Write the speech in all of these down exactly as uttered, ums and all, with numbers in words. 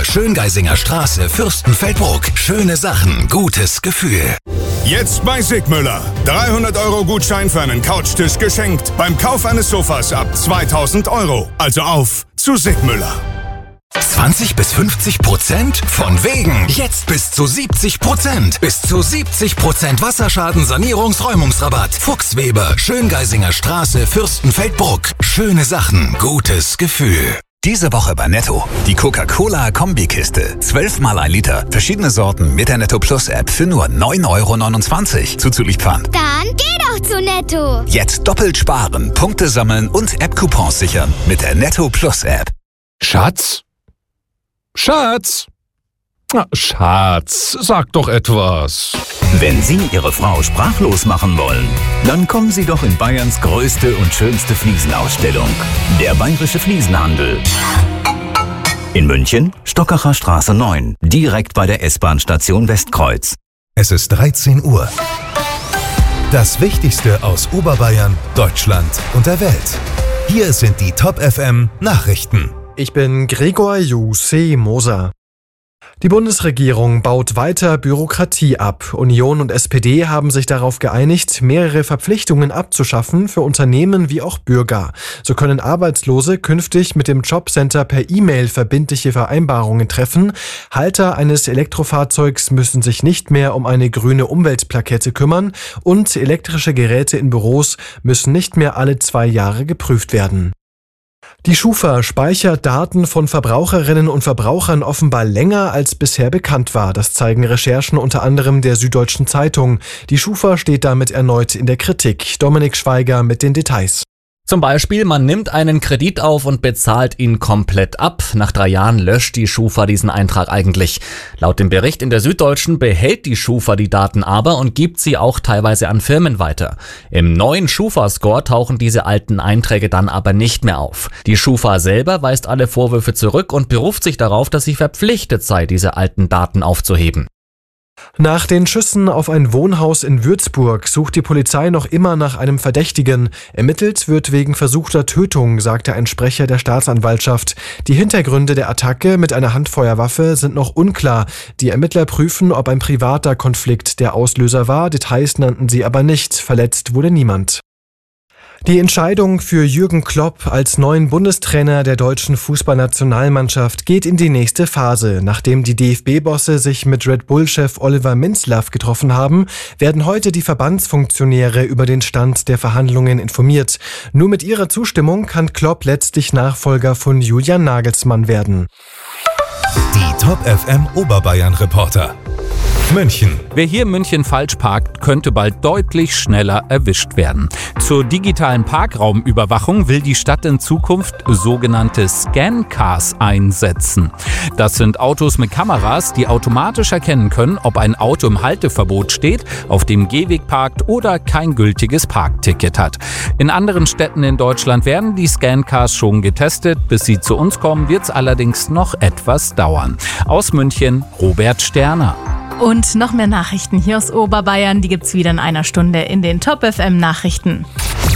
Schöngeisinger Straße, Fürstenfeldbruck. Schöne Sachen, gutes Gefühl. Jetzt bei Sigmüller. dreihundert Euro Gutschein für einen Couchtisch geschenkt. Beim Kauf eines Sofas ab zweitausend Euro. Also auf zu Sigmüller. zwanzig bis fünfzig Prozent? Von wegen! Jetzt bis zu siebzig Prozent. Bis zu siebzig Prozent Wasserschaden-Sanierungsräumungsrabatt. Fuchsweber, Schöngeisinger Straße, Fürstenfeldbruck. Schöne Sachen, gutes Gefühl. Diese Woche bei Netto. Die Coca-Cola-Kombikiste. zwölf mal ein Liter. Verschiedene Sorten mit der Netto Plus App für nur neun Euro neunundzwanzig. Zuzüglich Pfand. Dann geh doch zu Netto. Jetzt doppelt sparen, Punkte sammeln und App-Coupons sichern mit der Netto Plus App. Schatz? Schatz? Na, Schatz, sag doch etwas. Wenn Sie Ihre Frau sprachlos machen wollen, dann kommen Sie doch in Bayerns größte und schönste Fliesenausstellung. Der Bayerische Fliesenhandel. In München, Stockacher Straße neun, direkt bei der S-Bahn-Station Westkreuz. Es ist dreizehn Uhr. Das Wichtigste aus Oberbayern, Deutschland und der Welt. Hier sind die Top F M Nachrichten. Ich bin Gregor Jussi Moser. Die Bundesregierung baut weiter Bürokratie ab. Union und S P D haben sich darauf geeinigt, mehrere Verpflichtungen abzuschaffen für Unternehmen wie auch Bürger. So können Arbeitslose künftig mit dem Jobcenter per E-Mail verbindliche Vereinbarungen treffen. Halter eines Elektrofahrzeugs müssen sich nicht mehr um eine grüne Umweltplakette kümmern und elektrische Geräte in Büros müssen nicht mehr alle zwei Jahre geprüft werden. Die Schufa speichert Daten von Verbraucherinnen und Verbrauchern offenbar länger als bisher bekannt war. Das zeigen Recherchen unter anderem der Süddeutschen Zeitung. Die Schufa steht damit erneut in der Kritik. Dominik Schweiger mit den Details. Zum Beispiel, man nimmt einen Kredit auf und bezahlt ihn komplett ab. Nach drei Jahren löscht die Schufa diesen Eintrag eigentlich. Laut dem Bericht in der Süddeutschen behält die Schufa die Daten aber und gibt sie auch teilweise an Firmen weiter. Im neuen Schufa-Score tauchen diese alten Einträge dann aber nicht mehr auf. Die Schufa selber weist alle Vorwürfe zurück und beruft sich darauf, dass sie verpflichtet sei, diese alten Daten aufzuheben. Nach den Schüssen auf ein Wohnhaus in Würzburg sucht die Polizei noch immer nach einem Verdächtigen. Ermittelt wird wegen versuchter Tötung, sagte ein Sprecher der Staatsanwaltschaft. Die Hintergründe der Attacke mit einer Handfeuerwaffe sind noch unklar. Die Ermittler prüfen, ob ein privater Konflikt der Auslöser war. Details nannten sie aber nicht. Verletzt wurde niemand. Die Entscheidung für Jürgen Klopp als neuen Bundestrainer der deutschen Fußballnationalmannschaft geht in die nächste Phase. Nachdem die D F B-Bosse sich mit Red Bull-Chef Oliver Minzlaff getroffen haben, werden heute die Verbandsfunktionäre über den Stand der Verhandlungen informiert. Nur mit ihrer Zustimmung kann Klopp letztlich Nachfolger von Julian Nagelsmann werden. Die Top F M Oberbayern-Reporter. München. Wer hier in München falsch parkt, könnte bald deutlich schneller erwischt werden. Zur digitalen Parkraumüberwachung will die Stadt in Zukunft sogenannte Scan-Cars einsetzen. Das sind Autos mit Kameras, die automatisch erkennen können, ob ein Auto im Halteverbot steht, auf dem Gehweg parkt oder kein gültiges Parkticket hat. In anderen Städten in Deutschland werden die Scan-Cars schon getestet. Bis sie zu uns kommen, wird es allerdings noch etwas dauern. Aus München, Robert Sterner. Und noch mehr Nachrichten hier aus Oberbayern, die gibt's wieder in einer Stunde in den Top F M Nachrichten.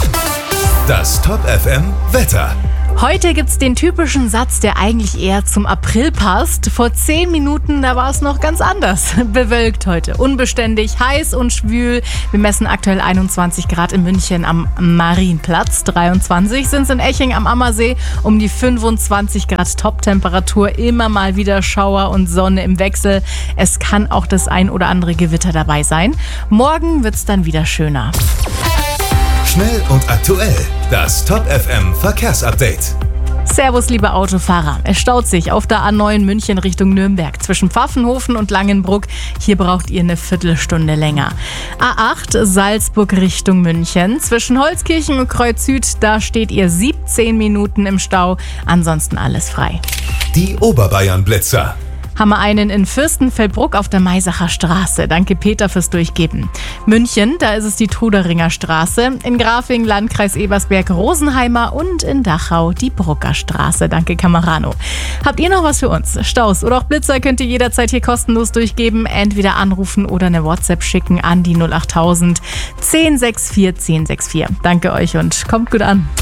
Das Top F M Wetter. Heute gibt's den typischen Satz, der eigentlich eher zum April passt. Vor zehn Minuten, da war es noch ganz anders. Bewölkt heute, unbeständig, heiß und schwül. Wir messen aktuell einundzwanzig Grad in München am Marienplatz. dreiundzwanzig sind es in Eching am Ammersee. Um die fünfundzwanzig Grad Top-Temperatur. Immer mal wieder Schauer und Sonne im Wechsel. Es kann auch das ein oder andere Gewitter dabei sein. Morgen wird's dann wieder schöner. Schnell und aktuell. Das Top F M Verkehrsupdate. Servus, liebe Autofahrer. Es staut sich auf der A neun München Richtung Nürnberg zwischen Pfaffenhofen und Langenbruck. Hier braucht ihr eine Viertelstunde länger. A acht Salzburg Richtung München. Zwischen Holzkirchen und Kreuz Süd, da steht ihr siebzehn Minuten im Stau. Ansonsten alles frei. Die Oberbayern-Blitzer. Haben wir einen in Fürstenfeldbruck auf der Maisacher Straße. Danke Peter fürs Durchgeben. München, da ist es die Truderinger Straße. In Grafing, Landkreis Ebersberg, Rosenheimer und in Dachau die Brucker Straße. Danke Camerano. Habt ihr noch was für uns? Staus oder auch Blitzer könnt ihr jederzeit hier kostenlos durchgeben. Entweder anrufen oder eine WhatsApp schicken an die null achttausend zehn sechs vier zehn sechs vier. Danke euch und kommt gut an.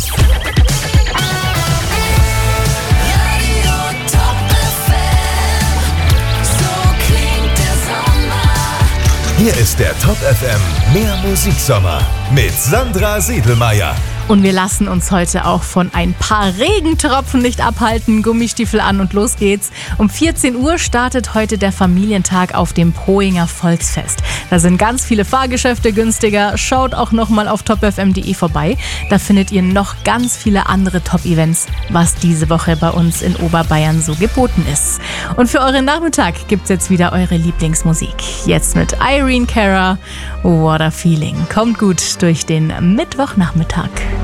Hier ist der Top F M Mehr Musiksommer mit Sandra Siedelmeier. Und wir lassen uns heute auch von ein paar Regentropfen nicht abhalten. Gummistiefel an und los geht's. Um vierzehn Uhr startet heute der Familientag auf dem Pohinger Volksfest. Da sind ganz viele Fahrgeschäfte günstiger. Schaut auch nochmal auf top f m punkt d e vorbei. Da findet ihr noch ganz viele andere Top-Events, was diese Woche bei uns in Oberbayern so geboten ist. Und für euren Nachmittag gibt's jetzt wieder eure Lieblingsmusik. Jetzt mit Irene Cara, What a Feeling. Kommt gut durch den Mittwochnachmittag.